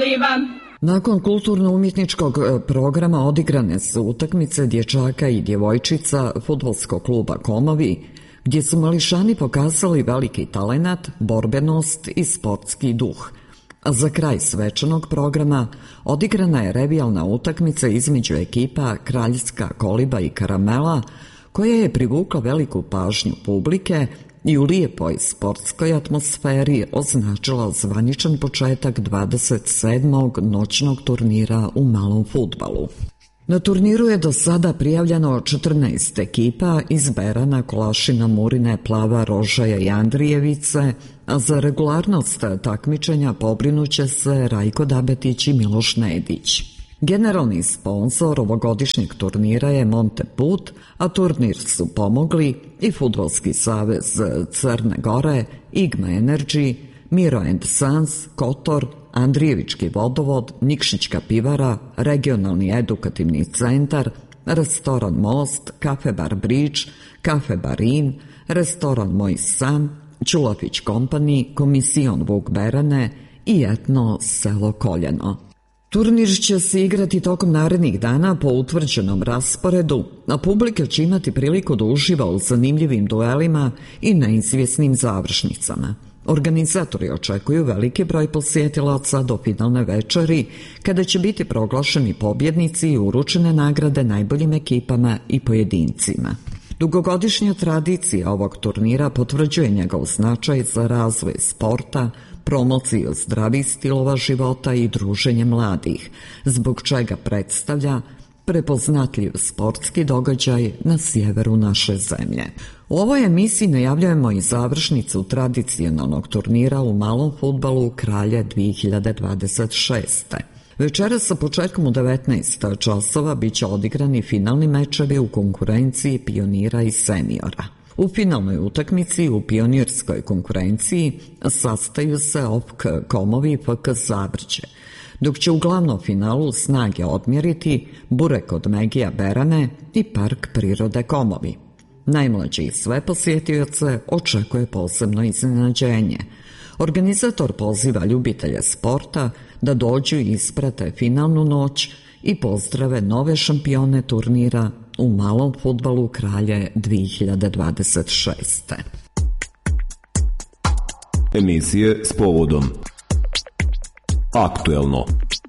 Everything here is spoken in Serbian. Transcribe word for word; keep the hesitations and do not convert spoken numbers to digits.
plivam. Nakon kulturno-umjetničkog programa odigrane su utakmice dječaka i djevojčica fudbalskog kluba Komovi, gdje su mališani pokazali veliki talenat, borbenost i sportski duh. A za kraj svečanog programa odigrana je revijalna utakmica između ekipa Kraljevska koliba i Karamela, koja je privukla veliku pažnju publike i u lijepoj sportskoj atmosferi označila zvaničan početak dvadeset sedmog noćnog turnira u malom fudbalu. Na turniru je do sada prijavljeno četrnaest ekipa iz Berana, Kolašina, Murine, Plava, Rožaja i Andrijevice, a za regularnost takmičenja pobrinuće se Rajko Dabetić i Miloš Nedić. Generalni sponsor ovogodišnjeg turnira je Monteput, a turnir su pomogli i Fudbalski savez Crne Gore, Igma Energy, Miro and Sons, Kotor, Andrijevički vodovod, Nikšićka pivara, Regionalni edukativni centar, Restoran Most, Kafe Bar Bridge, Kafe Barin, Restoran Moj san, Čulafić Company, Komisijom Vuk Berane i Etno selo Koljeno. Turnir će se igrati tokom narednih dana po utvrđenom rasporedu, a publika će imati priliku da uživa u zanimljivim duelima i neizvjesnim završnicama. Organizatori očekuju veliki broj posjetilaca do finalne večeri, kada će biti proglašeni pobjednici i uručene nagrade najboljim ekipama i pojedincima. Dugogodišnja tradicija ovog turnira potvrđuje njegov značaj za razvoj sporta, promociju zdravih stilova života i druženje mladih, zbog čega predstavlja prepoznatljiv sportski događaj na sjeveru naše zemlje. U ovoj emisiji najavljujemo i završnicu tradicionalnog turnira u malom fudbalu Kralje dvije hiljade dvadeset šeste. Večeras sa početkom u devetnaest časova biće odigrani finalni mečevi u konkurenciji pionira i seniora. U finalnoj utakmici u pionirskoj konkurenciji sastaju se O F K Komovi i F K Zavrđe, dok će u glavnom finalu snage odmjeriti Burek od Megija Berane i Park prirode Komovi. Najmlađi i sve posjetioce očekuje posebno iznenađenje. Organizator poziva ljubitelje sporta da dođu i isprate finalnu noć i pozdrave nove šampione turnira u malom fudbalu Kralje dvije hiljade dvadeset šeste. Emisije s povodom Aktuelno.